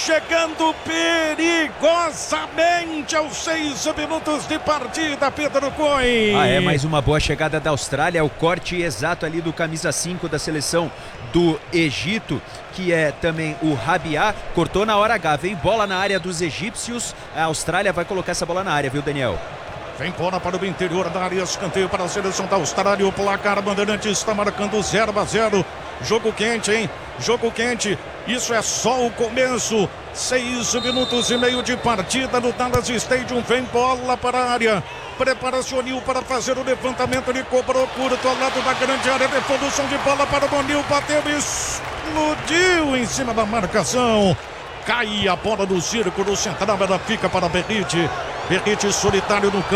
chegando perigosamente aos 6 minutos de partida, Pedro Coin. Mais uma boa chegada da Austrália, o corte exato ali do camisa 5 da seleção do Egito, que é também o Rabiá, cortou na hora H, vem bola na área dos egípcios, a Austrália vai colocar essa bola na área, viu, Daniel? Vem bola para o interior da área, escanteio para a seleção da Austrália, o placar Bandeirantes está marcando 0-0, jogo quente, hein? Jogo quente, isso é só o começo, 6 minutos e meio de partida no Dallas Stadium, vem bola para a área, prepara-se o O'Neal para fazer o levantamento, ele cobrou curto ao lado da grande área, devolução de bola para o O'Neal, bateu e explodiu em cima da marcação, cai a bola do círculo central, ela fica para Berrite solitário no campo.